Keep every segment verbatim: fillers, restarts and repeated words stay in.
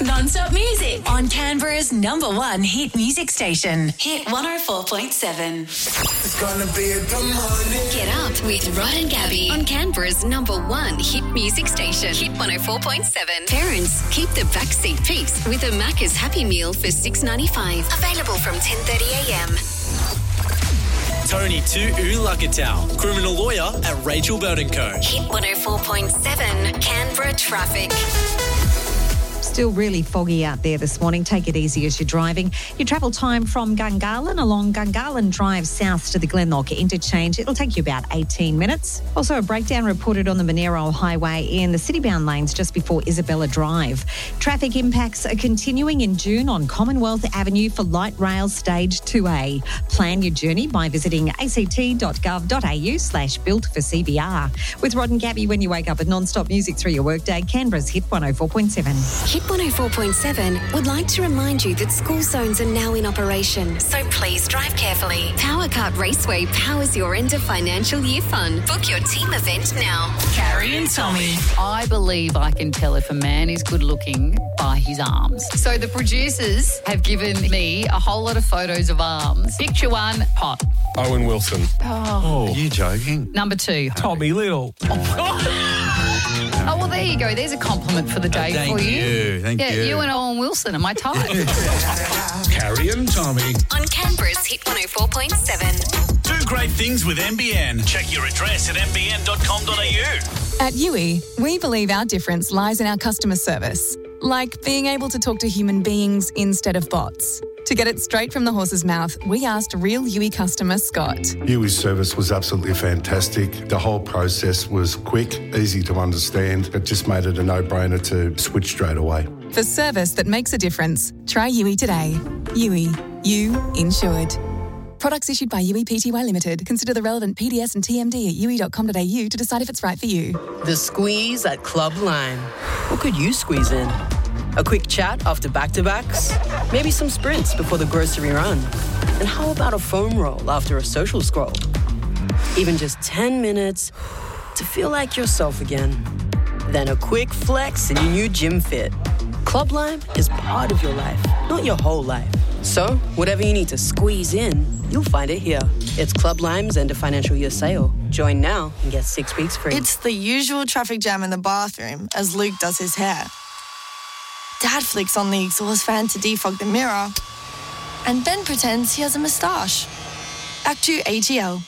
Non-stop music on Canberra's number one hit music station. Hit one oh four point seven. It's gonna be a good morning. Get up with Rod and Gabby on Canberra's number one hit music station. Hit one oh four point seven. Parents, keep the backseat peeps with a Macca's Happy Meal for six ninety-five. Available from ten thirty a m. Tony to Ulakatau, criminal lawyer at Rachel Bird and Co. Hit one oh four point seven. Canberra traffic. Still really foggy out there this morning. Take it easy as you're driving. Your travel time from Gungahlin along Gungahlin Drive south to the Glenlock interchange. It'll take you about eighteen minutes. Also, a breakdown reported on the Monero Highway in the city-bound lanes just before Isabella Drive. Traffic impacts are continuing in June on Commonwealth Avenue for light rail stage two A. Plan your journey by visiting act.gov.au slash built for C B R. With Rod and Gabby when you wake up at non-stop music through your workday, Canberra's Hit one oh four point seven. Hit one oh four point seven would like to remind you that school zones are now in operation, so please drive carefully. Power Cut Raceway powers your end of financial year fun. Book your team event now. Carrie and Tommy. I believe I can tell if a man is good looking by his arms. So the producers have given me a whole lot of photos of arms. Picture one, hot. Owen Wilson. Oh. Are you joking? Number two. Tommy Little. Oh, well, there you go. There's a compliment for the day Thank for you. you. Thank yeah, you. you and Owen Wilson are my type. Carrie and Tommy. On Canberra's Hit one oh four point seven. Do great things with M B N. Check your address at m b n dot com dot a u. At U I, we believe our difference lies in our customer service, like being able to talk to human beings instead of bots. To get it straight from the horse's mouth, we asked real U I customer Scott. U I's service was absolutely fantastic. The whole process was quick, easy to understand. It just made it a no-brainer to switch straight away. For service that makes a difference, try U I today. U I, you insured. Products issued by U I Pty Limited. Consider the relevant P D S and T M D at u i dot com dot a u to decide if it's right for you. The squeeze at Club Lime. What could you squeeze in? A quick chat after back-to-backs? Maybe some sprints before the grocery run? And how about a foam roll after a social scroll? Even just ten minutes to feel like yourself again. Then a quick flex in your new gym fit. Club Lime is part of your life, not your whole life. So, whatever you need to squeeze in, you'll find it here. It's Club Lime's end of financial year sale. Join now and get six weeks free. It's the usual traffic jam in the bathroom as Luke does his hair. Dad flicks on the exhaust fan to defog the mirror and then pretends he has a moustache. Act two A T L.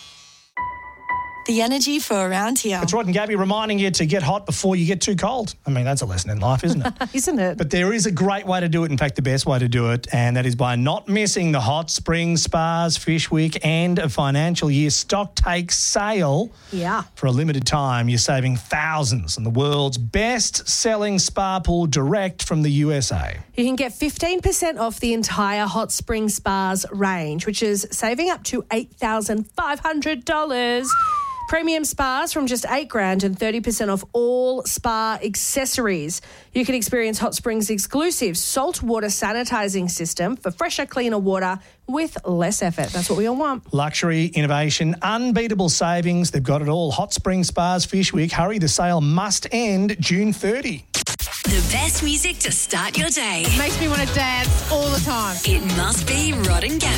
The energy for around here. It's Rod and Gabby reminding you to get hot before you get too cold. I mean, that's a lesson in life, isn't it? Isn't it? But there is a great way to do it. In fact, the best way to do it, and that is by not missing the Hot Springs Spas Fish Week and a financial year stock take sale. Yeah. For a limited time, you're saving thousands on the world's best-selling spa pool direct from the U S A. You can get fifteen percent off the entire Hot Spring Spas range, which is saving up to eight thousand five hundred dollars. Premium spas from just eight grand and thirty percent off all spa accessories. You can experience Hot Springs' exclusive saltwater sanitizing system for fresher, cleaner water with less effort. That's what we all want. Luxury, innovation, unbeatable savings. They've got it all. Hot Springs Spas Fish Week. Hurry, the sale must end June thirtieth. The best music to start your day. It makes me want to dance all the time. It must be Rod and Gabby.